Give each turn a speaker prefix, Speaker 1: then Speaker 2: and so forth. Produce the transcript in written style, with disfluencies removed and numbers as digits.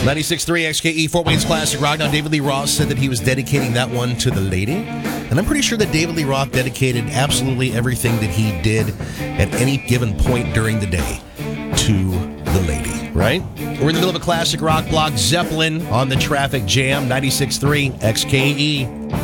Speaker 1: 96.3 XKE, Fort Wayne's Classic Rock. Now, David Lee Roth said that he was dedicating that one to the lady. And I'm pretty sure that David Lee Roth dedicated absolutely everything that he did at any given point during the day to the lady, right? We're in the middle of a classic rock block. Zeppelin on the traffic jam, 96.3 XKE.